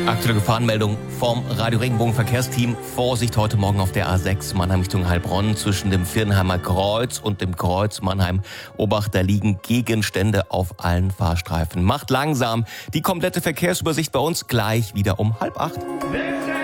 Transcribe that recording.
Aktuelle Gefahrenmeldung vom Radio Regenbogen Verkehrsteam. Vorsicht heute Morgen auf der A6 Mannheim Richtung Heilbronn zwischen dem Viernheimer Kreuz und dem Kreuz Mannheim-Obacht. Da liegen Gegenstände auf allen Fahrstreifen. Macht langsam. Die komplette Verkehrsübersicht bei uns gleich wieder um 7:30.